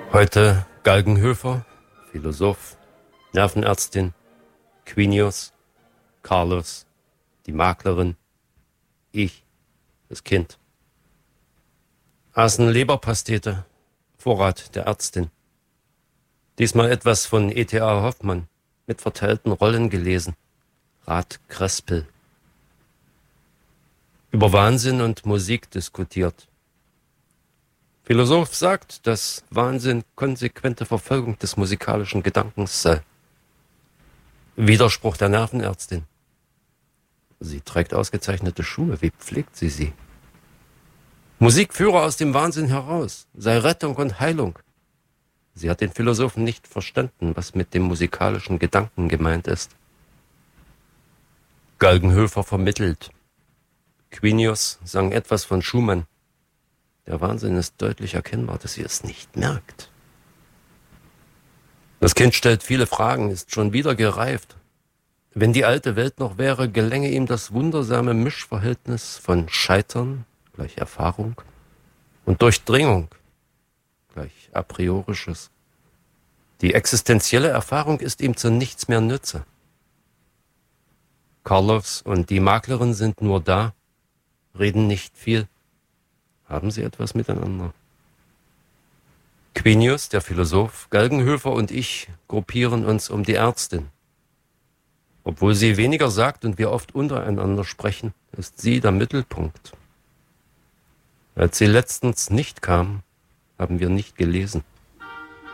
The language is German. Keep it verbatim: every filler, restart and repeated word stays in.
Heute Galgenhöfer, Philosoph, Nervenärztin, Quinius, Carlos, die Maklerin, ich, das Kind. Aßen Leberpastete, Vorrat der Ärztin. Diesmal etwas von E T A Hoffmann, mit verteilten Rollen gelesen. Rat Krespel. Über Wahnsinn und Musik diskutiert. Philosoph sagt, dass Wahnsinn konsequente Verfolgung des musikalischen Gedankens sei. Widerspruch der Nervenärztin. Sie trägt ausgezeichnete Schuhe. Wie pflegt sie sie? Musik führe aus dem Wahnsinn heraus, sei Rettung und Heilung. Sie hat den Philosophen nicht verstanden, was mit dem musikalischen Gedanken gemeint ist. Galgenhöfer vermittelt. Quinius sang etwas von Schumann. Der Wahnsinn ist deutlich erkennbar, dass sie es nicht merkt. Das Kind stellt viele Fragen, ist schon wieder gereift. Wenn die alte Welt noch wäre, gelänge ihm das wundersame Mischverhältnis von Scheitern gleich Erfahrung und Durchdringung gleich a priorisches. Die existenzielle Erfahrung ist ihm zu nichts mehr nütze. Carlos und die Maklerin sind nur da, reden nicht viel. Haben sie etwas miteinander? Quinius, der Philosoph, Galgenhöfer und ich gruppieren uns um die Ärztin. Obwohl sie weniger sagt und wir oft untereinander sprechen, ist sie der Mittelpunkt. Als sie letztens nicht kam, haben wir nicht gelesen.